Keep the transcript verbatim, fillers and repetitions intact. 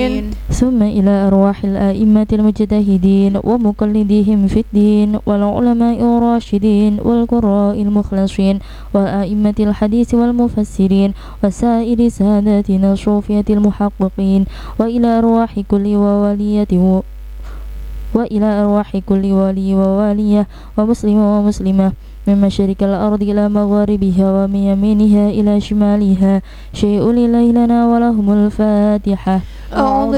آمين. ثم إلى أرواح الآئمة المجتهدين ومقلديهم في الدين والعلماء الراشدين والقراء المخلصين وأئمة الحديث والمفسرين وسائر ساداتنا الصوفية المحققين وإلى أرواح كل وولية وإلى أرواح كل ولي ووالية ومسلم ومسلمة من مشارق الأرض إلى مغاربها ومن يمينها إلى شمالها شيء لله لنا ولهم الفاتحة. أعوذ